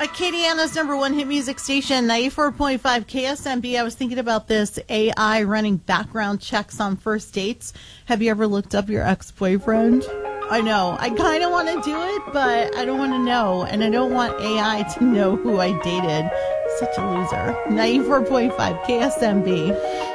Acadiana's number one hit music station, 94.5 KSMB. I was thinking about this AI running background checks on first dates. Have you ever looked up your ex-boyfriend? I know. I kind of want to do it, but I don't want to know. And I don't want AI to know who I dated. Such a loser. 94.5 KSMB.